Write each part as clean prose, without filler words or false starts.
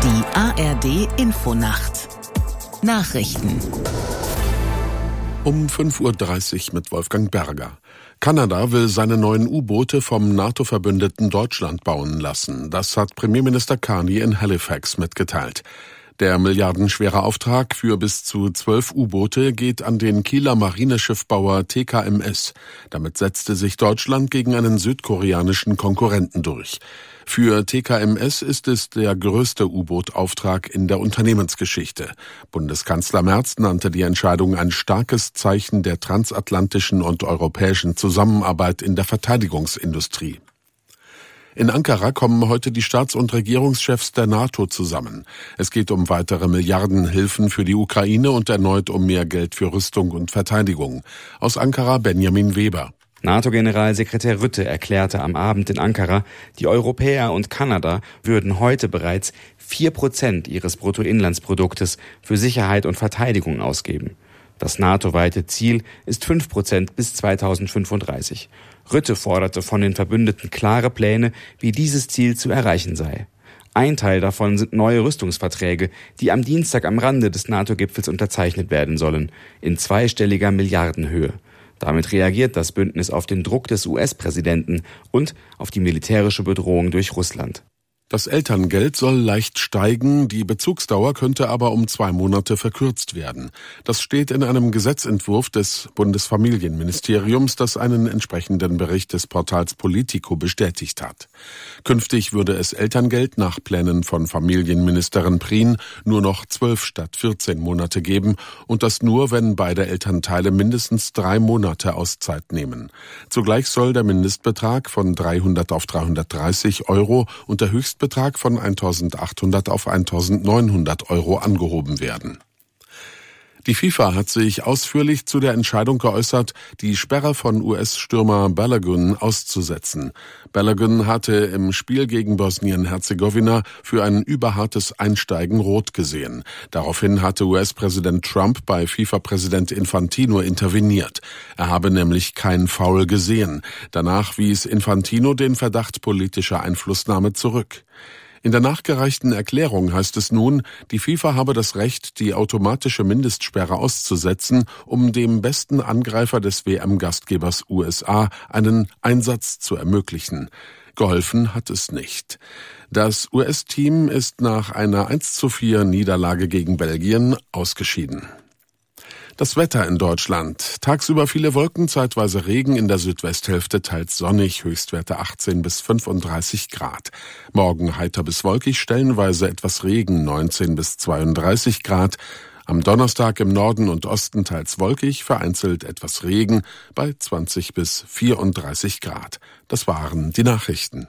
Die ARD-Infonacht. Nachrichten. Um 5.30 Uhr mit Wolfgang Berger. Kanada will seine neuen U-Boote vom NATO-Verbündeten Deutschland bauen lassen. Das hat Premierminister Carney in Halifax mitgeteilt. Der milliardenschwere Auftrag für bis zu 12 U-Boote geht an den Kieler Marineschiffbauer TKMS. Damit setzte sich Deutschland gegen einen südkoreanischen Konkurrenten durch. Für TKMS ist es der größte U-Boot-Auftrag in der Unternehmensgeschichte. Bundeskanzler Merz nannte die Entscheidung ein starkes Zeichen der transatlantischen und europäischen Zusammenarbeit in der Verteidigungsindustrie. In Ankara kommen heute die Staats- und Regierungschefs der NATO zusammen. Es geht um weitere Milliardenhilfen für die Ukraine und erneut um mehr Geld für Rüstung und Verteidigung. Aus Ankara Benjamin Weber. NATO-Generalsekretär Rutte erklärte am Abend in Ankara, die Europäer und Kanada würden heute bereits 4% ihres Bruttoinlandsproduktes für Sicherheit und Verteidigung ausgeben. Das NATO-weite Ziel ist 5% bis 2035. Rutte forderte von den Verbündeten klare Pläne, wie dieses Ziel zu erreichen sei. Ein Teil davon sind neue Rüstungsverträge, die am Dienstag am Rande des NATO-Gipfels unterzeichnet werden sollen, in zweistelliger Milliardenhöhe. Damit reagiert das Bündnis auf den Druck des US-Präsidenten und auf die militärische Bedrohung durch Russland. Das Elterngeld soll leicht steigen, die Bezugsdauer könnte aber um 2 Monate verkürzt werden. Das steht in einem Gesetzentwurf des Bundesfamilienministeriums, das einen entsprechenden Bericht des Portals Politico bestätigt hat. Künftig würde es Elterngeld nach Plänen von Familienministerin Prien nur noch 12 statt 14 Monate geben und das nur, wenn beide Elternteile mindestens 3 Monate Auszeit nehmen. Zugleich soll der Mindestbetrag von 300 auf 330 Euro und der Höchstbetrag von 1.800 auf 1.900 Euro angehoben werden. Die FIFA hat sich ausführlich zu der Entscheidung geäußert, die Sperre von US-Stürmer Balogun auszusetzen. Balogun hatte im Spiel gegen Bosnien-Herzegowina für ein überhartes Einsteigen rot gesehen. Daraufhin hatte US-Präsident Trump bei FIFA-Präsident Infantino interveniert. Er habe nämlich kein Foul gesehen. Danach wies Infantino den Verdacht politischer Einflussnahme zurück. In der nachgereichten Erklärung heißt es nun, die FIFA habe das Recht, die automatische Mindestsperre auszusetzen, um dem besten Angreifer des WM-Gastgebers USA einen Einsatz zu ermöglichen. Geholfen hat es nicht. Das US-Team ist nach einer 1:4 Niederlage gegen Belgien ausgeschieden. Das Wetter in Deutschland. Tagsüber viele Wolken, zeitweise Regen, in der Südwesthälfte teils sonnig, Höchstwerte 18 bis 35 Grad. Morgen heiter bis wolkig, stellenweise etwas Regen, 19 bis 32 Grad. Am Donnerstag im Norden und Osten teils wolkig, vereinzelt etwas Regen, bei 20 bis 34 Grad. Das waren die Nachrichten.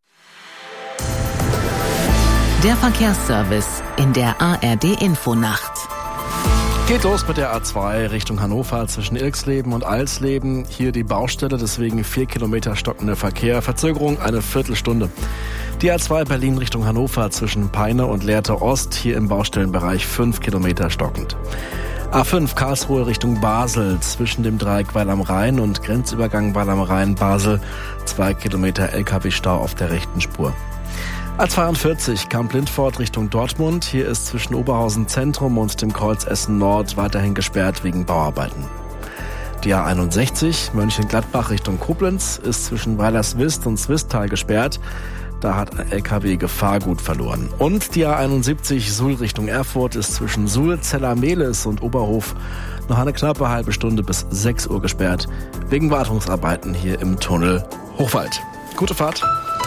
Der Verkehrsservice in der ARD-Infonacht. Geht los mit der A2 Richtung Hannover zwischen Ilksleben und Alsleben. Hier die Baustelle, deswegen 4 Kilometer stockender Verkehr. Verzögerung eine Viertelstunde. Die A2 Berlin Richtung Hannover zwischen Peine und Lehrte Ost. Hier im Baustellenbereich 5 Kilometer stockend. A5 Karlsruhe Richtung Basel zwischen dem Dreieck Weil am Rhein und Grenzübergang Weil am Rhein Basel. 2 Kilometer LKW-Stau auf der rechten Spur. A42 Kamp-Lindfort Richtung Dortmund. Hier ist zwischen Oberhausen Zentrum und dem Kreuz Essen Nord weiterhin gesperrt wegen Bauarbeiten. Die A61 Mönchengladbach Richtung Koblenz ist zwischen Weilerswist und Swisttal gesperrt. Da hat ein LKW Gefahrgut verloren. Und die A71 Suhl Richtung Erfurt ist zwischen Suhl, Zeller-Mehlis und Oberhof noch eine knappe halbe Stunde bis 6 Uhr gesperrt, wegen Wartungsarbeiten hier im Tunnel Hochwald. Gute Fahrt!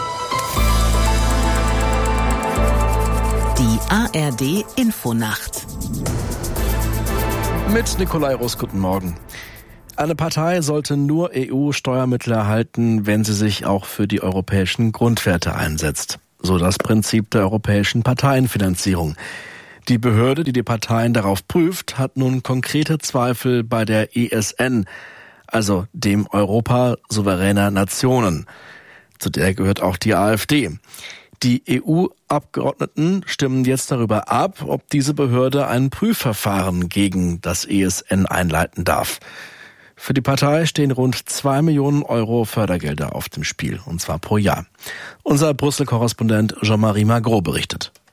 Die ARD-Infonacht. Mit Nikolai Russ, guten Morgen. Eine Partei sollte nur EU-Steuermittel erhalten, wenn sie sich auch für die europäischen Grundwerte einsetzt. So das Prinzip der europäischen Parteienfinanzierung. Die Behörde, die die Parteien darauf prüft, hat nun konkrete Zweifel bei der ESN, also dem Europa souveräner Nationen. Zu der gehört auch die AfD. Die EU-Abgeordneten stimmen jetzt darüber ab, ob diese Behörde ein Prüfverfahren gegen das ESN einleiten darf. Für die Partei stehen rund 2 Millionen Euro Fördergelder auf dem Spiel, und zwar pro Jahr. Unser Brüssel-Korrespondent Jean-Marie Magro berichtet.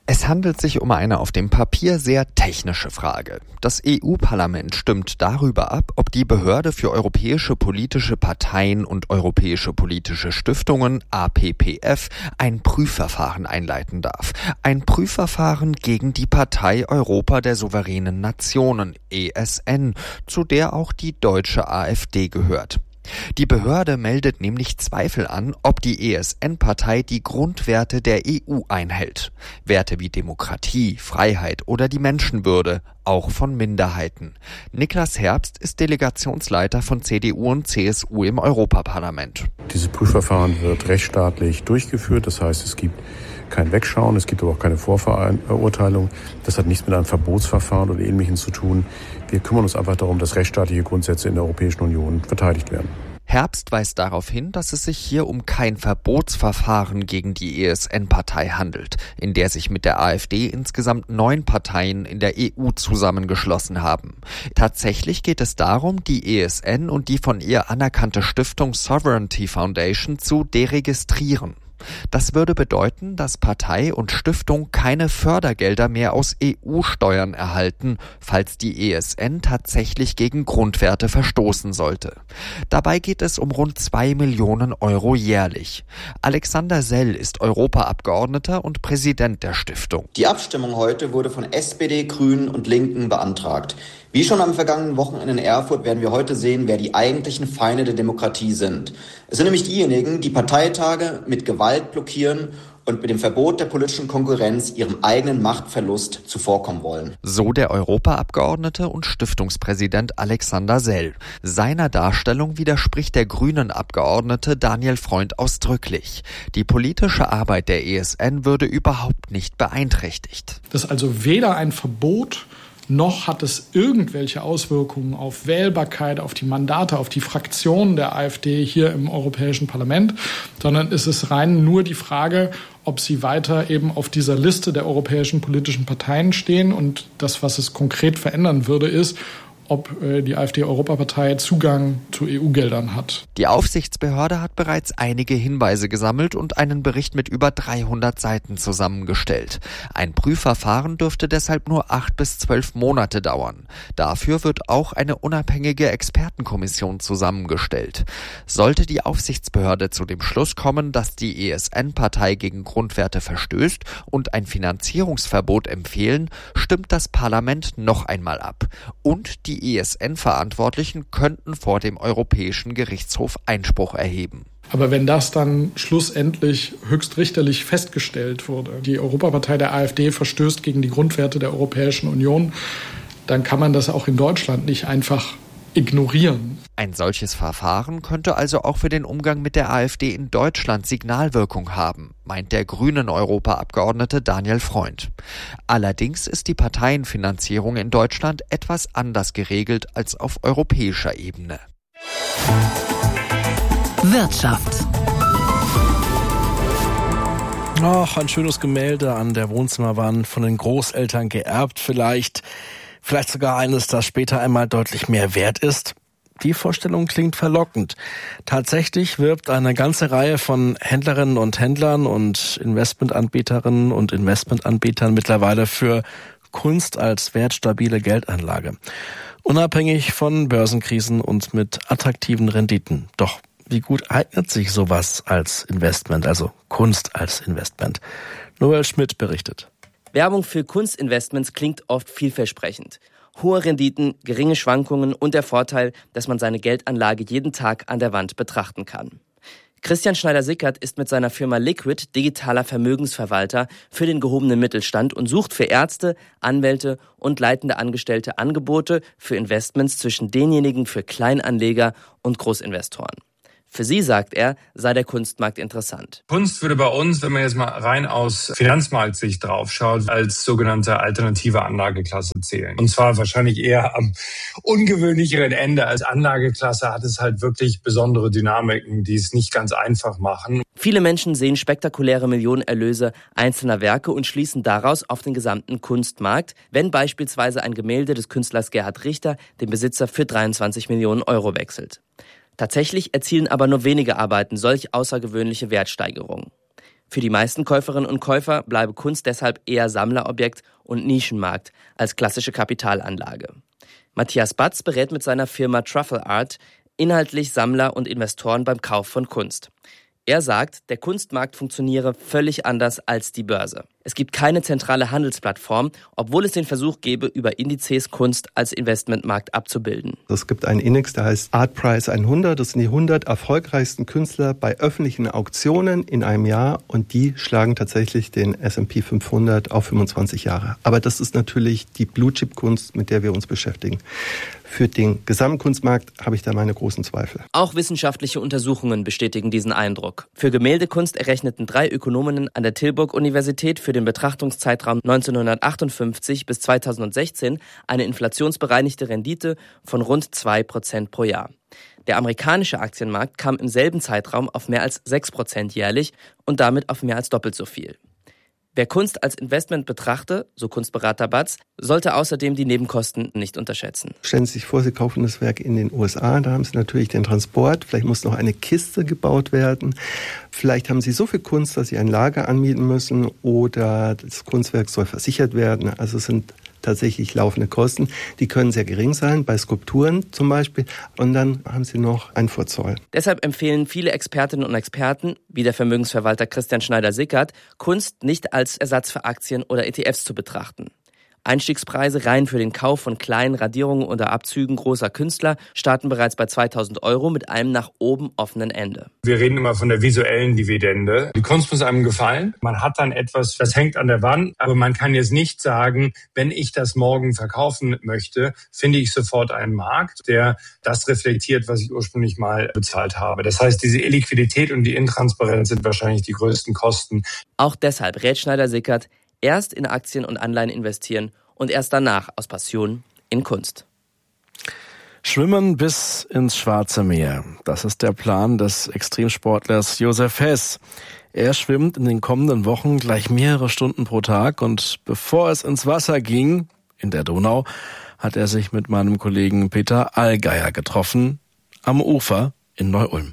Es handelt sich um eine auf dem Papier sehr technische Frage. Das EU-Parlament stimmt darüber ab, ob die Behörde für europäische politische Parteien und europäische politische Stiftungen, APPF, ein Prüfverfahren einleiten darf. Ein Prüfverfahren gegen die Partei Europa der souveränen Nationen, ESN, zu der auch die deutsche AfD gehört. Die Behörde meldet nämlich Zweifel an, ob die ESN-Partei die Grundwerte der EU einhält. Werte wie Demokratie, Freiheit oder die Menschenwürde, auch von Minderheiten. Niklas Herbst ist Delegationsleiter von CDU und CSU im Europaparlament. Dieses Prüfverfahren wird rechtsstaatlich durchgeführt, das heißt, es gibt kein Wegschauen, es gibt aber auch keine Vorverurteilung. Das hat nichts mit einem Verbotsverfahren oder Ähnlichem zu tun. Wir kümmern uns einfach darum, dass rechtsstaatliche Grundsätze in der Europäischen Union verteidigt werden. Herbst weist darauf hin, dass es sich hier um kein Verbotsverfahren gegen die ESN-Partei handelt, in der sich mit der AfD insgesamt 9 Parteien in der EU zusammengeschlossen haben. Tatsächlich geht es darum, die ESN und die von ihr anerkannte Stiftung Sovereignty Foundation zu deregistrieren. Das würde bedeuten, dass Partei und Stiftung keine Fördergelder mehr aus EU-Steuern erhalten, falls die ESN tatsächlich gegen Grundwerte verstoßen sollte. Dabei geht es um rund 2 Millionen Euro jährlich. Alexander Sell ist Europaabgeordneter und Präsident der Stiftung. Die Abstimmung heute wurde von SPD, Grünen und Linken beantragt. Wie schon am vergangenen Wochenende in Erfurt werden wir heute sehen, wer die eigentlichen Feinde der Demokratie sind. Es sind nämlich diejenigen, die Parteitage mit Gewalt blockieren und mit dem Verbot der politischen Konkurrenz ihrem eigenen Machtverlust zuvorkommen wollen. So der Europaabgeordnete und Stiftungspräsident Alexander Sell. Seiner Darstellung widerspricht der Grünen-Abgeordnete Daniel Freund ausdrücklich. Die politische Arbeit der ESN würde überhaupt nicht beeinträchtigt. Das ist also weder ein Verbot, noch hat es irgendwelche Auswirkungen auf Wählbarkeit, auf die Mandate, auf die Fraktionen der AfD hier im Europäischen Parlament, sondern es ist rein nur die Frage, ob sie weiter eben auf dieser Liste der europäischen politischen Parteien stehen. Und das, was es konkret verändern würde, ist, ob die AfD-Europapartei Zugang zu EU-Geldern hat. Die Aufsichtsbehörde hat bereits einige Hinweise gesammelt und einen Bericht mit über 300 Seiten zusammengestellt. Ein Prüfverfahren dürfte deshalb nur 8 bis 12 Monate dauern. Dafür wird auch eine unabhängige Expertenkommission zusammengestellt. Sollte die Aufsichtsbehörde zu dem Schluss kommen, dass die ESN-Partei gegen Grundwerte verstößt und ein Finanzierungsverbot empfehlen, stimmt das Parlament noch einmal ab. Und die ESN-Verantwortlichen könnten vor dem Europäischen Gerichtshof Einspruch erheben. Aber wenn das dann schlussendlich höchstrichterlich festgestellt wurde, die Europapartei der AfD verstößt gegen die Grundwerte der Europäischen Union, dann kann man das auch in Deutschland nicht einfach ignorieren. Ein solches Verfahren könnte also auch für den Umgang mit der AfD in Deutschland Signalwirkung haben, meint der Grünen-Europaabgeordnete Daniel Freund. Allerdings ist die Parteienfinanzierung in Deutschland etwas anders geregelt als auf europäischer Ebene. Wirtschaft. Ach, ein schönes Gemälde an der Wohnzimmerwand, von den Großeltern geerbt vielleicht sogar eines, das später einmal deutlich mehr wert ist. Die Vorstellung klingt verlockend. Tatsächlich wirbt eine ganze Reihe von Händlerinnen und Händlern und Investmentanbieterinnen und Investmentanbietern mittlerweile für Kunst als wertstabile Geldanlage. Unabhängig von Börsenkrisen und mit attraktiven Renditen. Doch wie gut eignet sich sowas als Investment, also Kunst als Investment? Noel Schmidt berichtet. Werbung für Kunstinvestments klingt oft vielversprechend. Hohe Renditen, geringe Schwankungen und der Vorteil, dass man seine Geldanlage jeden Tag an der Wand betrachten kann. Christian Schneider-Sickert ist mit seiner Firma Liquid digitaler Vermögensverwalter für den gehobenen Mittelstand und sucht für Ärzte, Anwälte und leitende Angestellte Angebote für Investments zwischen denjenigen für Kleinanleger und Großinvestoren. Für sie, sagt er, sei der Kunstmarkt interessant. Kunst würde bei uns, wenn man jetzt mal rein aus Finanzmarktsicht draufschaut, als sogenannte alternative Anlageklasse zählen. Und zwar wahrscheinlich eher am ungewöhnlicheren Ende. Als Anlageklasse hat es halt wirklich besondere Dynamiken, die es nicht ganz einfach machen. Viele Menschen sehen spektakuläre Millionenerlöse einzelner Werke und schließen daraus auf den gesamten Kunstmarkt, wenn beispielsweise ein Gemälde des Künstlers Gerhard Richter den Besitzer für 23 Millionen Euro wechselt. Tatsächlich erzielen aber nur wenige Arbeiten solch außergewöhnliche Wertsteigerungen. Für die meisten Käuferinnen und Käufer bleibe Kunst deshalb eher Sammlerobjekt und Nischenmarkt als klassische Kapitalanlage. Matthias Batz berät mit seiner Firma Truffle Art inhaltlich Sammler und Investoren beim Kauf von Kunst. Er sagt, der Kunstmarkt funktioniere völlig anders als die Börse. Es gibt keine zentrale Handelsplattform, obwohl es den Versuch gäbe, über Indizes Kunst als Investmentmarkt abzubilden. Es gibt einen Index, der heißt Artprice 100. Das sind die 100 erfolgreichsten Künstler bei öffentlichen Auktionen in einem Jahr und die schlagen tatsächlich den S&P 500 auf 25 Jahre. Aber das ist natürlich die Blue-Chip-Kunst, mit der wir uns beschäftigen. Für den Gesamtkunstmarkt habe ich da meine großen Zweifel. Auch wissenschaftliche Untersuchungen bestätigen diesen Eindruck. Für Gemäldekunst errechneten 3 Ökonominnen an der Tilburg-Universität für den Betrachtungszeitraum 1958 bis 2016 eine inflationsbereinigte Rendite von rund 2% pro Jahr. Der amerikanische Aktienmarkt kam im selben Zeitraum auf mehr als 6% jährlich und damit auf mehr als doppelt so viel. Wer Kunst als Investment betrachte, so Kunstberater Batz, sollte außerdem die Nebenkosten nicht unterschätzen. Stellen Sie sich vor, Sie kaufen das Werk in den USA, da haben Sie natürlich den Transport, vielleicht muss noch eine Kiste gebaut werden, vielleicht haben Sie so viel Kunst, dass Sie ein Lager anmieten müssen oder das Kunstwerk soll versichert werden, also es sind tatsächlich laufende Kosten. Die können sehr gering sein, bei Skulpturen zum Beispiel. Und dann haben Sie noch einen Vorzoll. Deshalb empfehlen viele Expertinnen und Experten, wie der Vermögensverwalter Christian Schneider-Sickert, Kunst nicht als Ersatz für Aktien oder ETFs zu betrachten. Einstiegspreise rein für den Kauf von kleinen Radierungen oder Abzügen großer Künstler starten bereits bei 2.000 € mit einem nach oben offenen Ende. Wir reden immer von der visuellen Dividende. Die Kunst muss einem gefallen. Man hat dann etwas, das hängt an der Wand, aber man kann jetzt nicht sagen, wenn ich das morgen verkaufen möchte, finde ich sofort einen Markt, der das reflektiert, was ich ursprünglich mal bezahlt habe. Das heißt, diese Illiquidität und die Intransparenz sind wahrscheinlich die größten Kosten. Auch deshalb rät Schneider-Sickert, erst in Aktien und Anleihen investieren und erst danach aus Passion in Kunst. Schwimmen bis ins Schwarze Meer. Das ist der Plan des Extremsportlers Josef Hess. Er schwimmt in den kommenden Wochen gleich mehrere Stunden pro Tag und bevor es ins Wasser ging, in der Donau, hat er sich mit meinem Kollegen Peter Allgeier getroffen, am Ufer in Neu-Ulm.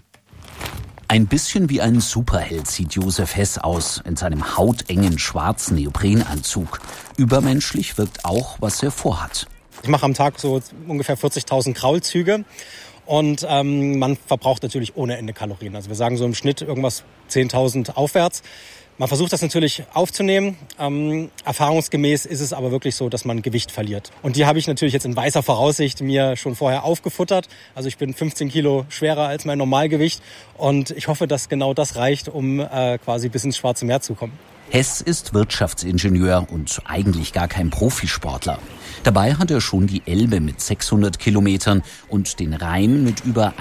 Ein bisschen wie ein Superheld sieht Josef Hess aus, in seinem hautengen schwarzen Neoprenanzug. Übermenschlich wirkt auch, was er vorhat. Ich mache am Tag so ungefähr 40.000 Kraulzüge und man verbraucht natürlich ohne Ende Kalorien. Also wir sagen so im Schnitt irgendwas 10.000 aufwärts. Man versucht das natürlich aufzunehmen. Erfahrungsgemäß ist es aber wirklich so, dass man Gewicht verliert. Und die habe ich natürlich jetzt in weißer Voraussicht mir schon vorher aufgefuttert. Also ich bin 15 Kilo schwerer als mein Normalgewicht. Und ich hoffe, dass genau das reicht, um quasi bis ins Schwarze Meer zu kommen. Hess ist Wirtschaftsingenieur und eigentlich gar kein Profisportler. Dabei hat er schon die Elbe mit 600 Kilometern und den Rhein mit über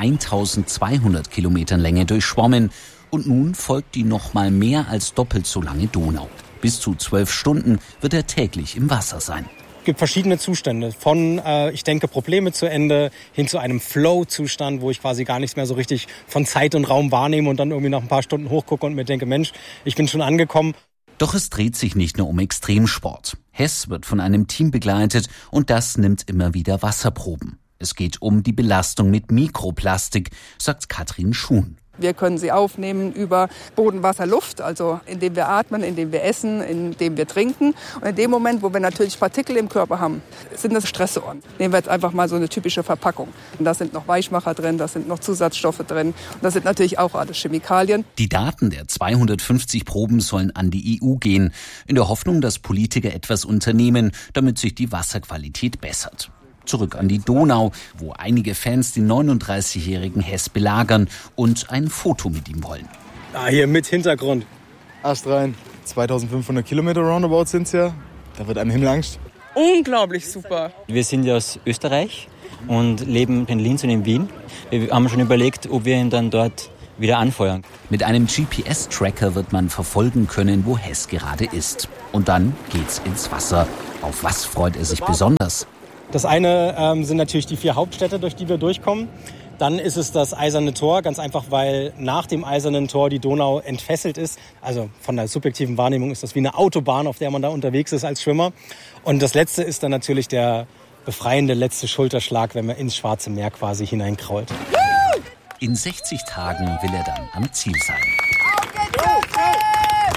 1200 Kilometern Länge durchschwommen. Und nun folgt die noch mal mehr als doppelt so lange Donau. Bis zu 12 Stunden wird er täglich im Wasser sein. Es gibt verschiedene Zustände. Von, ich denke, Probleme zu Ende hin zu einem Flow-Zustand, wo ich quasi gar nichts mehr so richtig von Zeit und Raum wahrnehme und dann irgendwie nach ein paar Stunden hochgucke und mir denke, Mensch, ich bin schon angekommen. Doch es dreht sich nicht nur um Extremsport. Hess wird von einem Team begleitet und das nimmt immer wieder Wasserproben. Es geht um die Belastung mit Mikroplastik, sagt Katrin Schuhn. Wir können sie aufnehmen über Boden, Wasser, Luft, also indem wir atmen, indem wir essen, indem wir trinken. Und in dem Moment, wo wir natürlich Partikel im Körper haben, sind das Stressoren. Nehmen wir jetzt einfach mal so eine typische Verpackung. Und da sind noch Weichmacher drin, da sind noch Zusatzstoffe drin. Und das sind natürlich auch alles Chemikalien. Die Daten der 250 Proben sollen an die EU gehen, in der Hoffnung, dass Politiker etwas unternehmen, damit sich die Wasserqualität bessert. Zurück an die Donau, wo einige Fans den 39-jährigen Hess belagern und ein Foto mit ihm wollen. Hier mit Hintergrund. Astrein, 2500 Kilometer roundabout sind's ja. Da wird einem Himmelangst. Unglaublich super. Wir sind ja aus Österreich und leben in Linz und in Wien. Wir haben schon überlegt, ob wir ihn dann dort wieder anfeuern. Mit einem GPS-Tracker wird man verfolgen können, wo Hess gerade ist. Und dann geht's ins Wasser. Auf was freut er sich besonders? Das eine sind natürlich die 4 Hauptstädte, durch die wir durchkommen. Dann ist es das Eiserne Tor, ganz einfach, weil nach dem Eisernen Tor die Donau entfesselt ist. Also von der subjektiven Wahrnehmung ist das wie eine Autobahn, auf der man da unterwegs ist als Schwimmer. Und das Letzte ist dann natürlich der befreiende letzte Schulterschlag, wenn man ins Schwarze Meer quasi hineinkrault. In 60 Tagen will er dann am Ziel sein.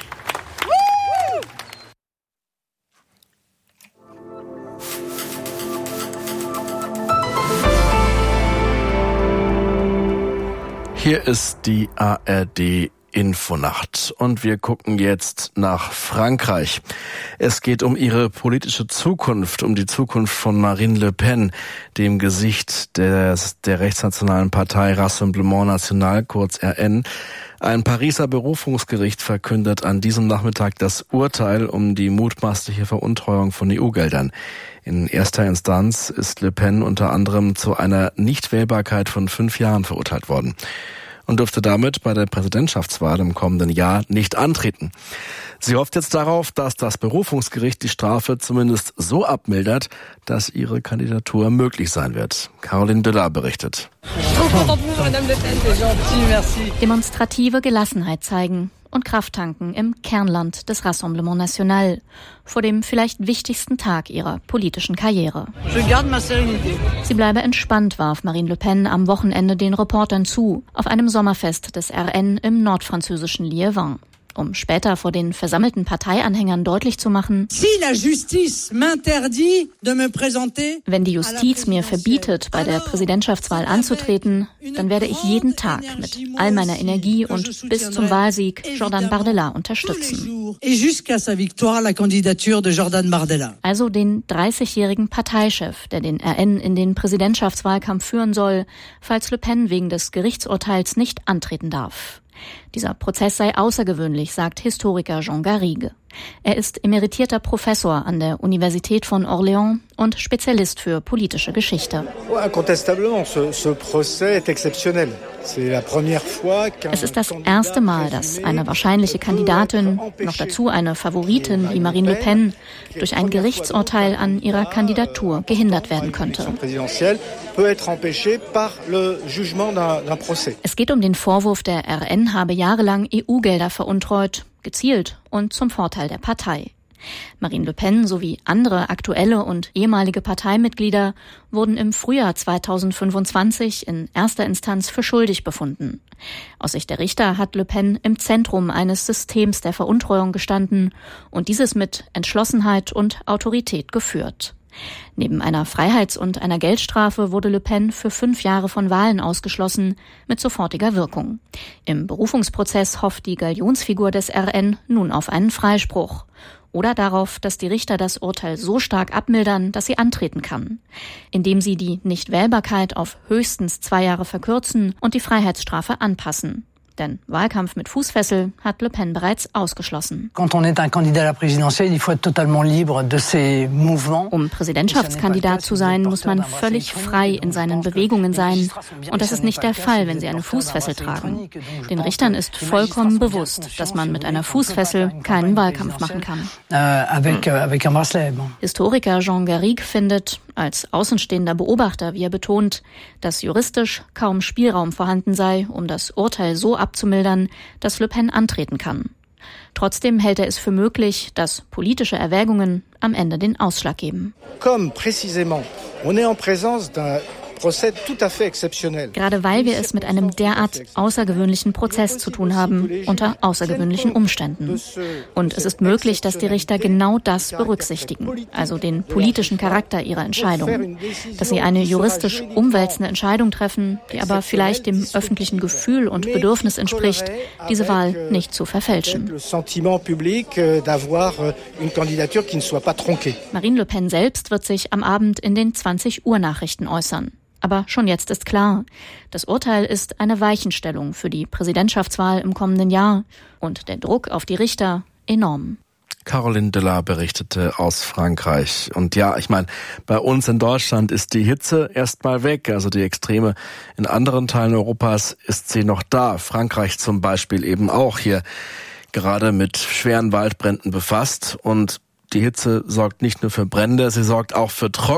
Hier ist die ARD Infonacht und wir gucken jetzt nach Frankreich. Es geht um ihre politische Zukunft, um die Zukunft von Marine Le Pen, dem Gesicht der rechtsnationalen Partei Rassemblement National, kurz RN. Ein Pariser Berufungsgericht verkündet an diesem Nachmittag das Urteil um die mutmaßliche Veruntreuung von EU-Geldern. In erster Instanz ist Le Pen unter anderem zu einer Nichtwählbarkeit von 5 Jahren verurteilt worden und dürfte damit bei der Präsidentschaftswahl im kommenden Jahr nicht antreten. Sie hofft jetzt darauf, dass das Berufungsgericht die Strafe zumindest so abmildert, dass ihre Kandidatur möglich sein wird. Caroline Della berichtet. Demonstrative Gelassenheit zeigen und Kraft tanken im Kernland des Rassemblement National vor dem vielleicht wichtigsten Tag ihrer politischen Karriere. Sie bleibe entspannt, warf Marine Le Pen am Wochenende den Reportern zu, auf einem Sommerfest des RN im nordfranzösischen Liévin, um später vor den versammelten Parteianhängern deutlich zu machen: Wenn die Justiz mir verbietet, bei der Präsidentschaftswahl anzutreten, dann werde ich jeden Tag mit all meiner Energie und bis zum Wahlsieg Jordan Bardella unterstützen. Also den 30-jährigen Parteichef, der den RN in den Präsidentschaftswahlkampf führen soll, falls Le Pen wegen des Gerichtsurteils nicht antreten darf. Dieser Prozess sei außergewöhnlich, sagt Historiker Jean Garrigue. Er ist emeritierter Professor an der Universität von Orléans und Spezialist für politische Geschichte. Es ist das erste Mal, dass eine wahrscheinliche Kandidatin, noch dazu eine Favoritin wie Marine Le Pen, durch ein Gerichtsurteil an ihrer Kandidatur gehindert werden könnte. Es geht um den Vorwurf, der RN habe jahrelang EU-Gelder veruntreut, gezielt und zum Vorteil der Partei. Marine Le Pen sowie andere aktuelle und ehemalige Parteimitglieder wurden im Frühjahr 2025 in erster Instanz für schuldig befunden. Aus Sicht der Richter hat Le Pen im Zentrum eines Systems der Veruntreuung gestanden und dieses mit Entschlossenheit und Autorität geführt. Neben einer Freiheits- und einer Geldstrafe wurde Le Pen für 5 Jahre von Wahlen ausgeschlossen, mit sofortiger Wirkung. Im Berufungsprozess hofft die Galionsfigur des RN nun auf einen Freispruch oder darauf, dass die Richter das Urteil so stark abmildern, dass sie antreten kann, indem sie die Nichtwählbarkeit auf höchstens 2 Jahre verkürzen und die Freiheitsstrafe anpassen. Denn Wahlkampf mit Fußfessel hat Le Pen bereits ausgeschlossen. Um Präsidentschaftskandidat zu sein, muss man völlig frei in seinen Bewegungen sein. Und das ist nicht der Fall, wenn sie eine Fußfessel tragen. Den Richtern ist vollkommen bewusst, dass man mit einer Fußfessel keinen Wahlkampf machen kann. Historiker Jean Garrigue findet, als außenstehender Beobachter, wie er betont, dass juristisch kaum Spielraum vorhanden sei, um das Urteil so abzumildern, dass Le Pen antreten kann. Trotzdem hält er es für möglich, dass politische Erwägungen am Ende den Ausschlag geben. Gerade weil wir es mit einem derart außergewöhnlichen Prozess zu tun haben, unter außergewöhnlichen Umständen. Und es ist möglich, dass die Richter genau das berücksichtigen, also den politischen Charakter ihrer Entscheidung. Dass sie eine juristisch umwälzende Entscheidung treffen, die aber vielleicht dem öffentlichen Gefühl und Bedürfnis entspricht, diese Wahl nicht zu verfälschen. Marine Le Pen selbst wird sich am Abend in den 20-Uhr-Nachrichten äußern. Aber schon jetzt ist klar, das Urteil ist eine Weichenstellung für die Präsidentschaftswahl im kommenden Jahr und der Druck auf die Richter enorm. Caroline Della berichtete aus Frankreich. Und ja, ich meine, bei uns in Deutschland ist die Hitze erstmal weg. Also die Extreme in anderen Teilen Europas ist sie noch da. Frankreich zum Beispiel eben auch hier gerade mit schweren Waldbränden befasst. Und die Hitze sorgt nicht nur für Brände, sie sorgt auch für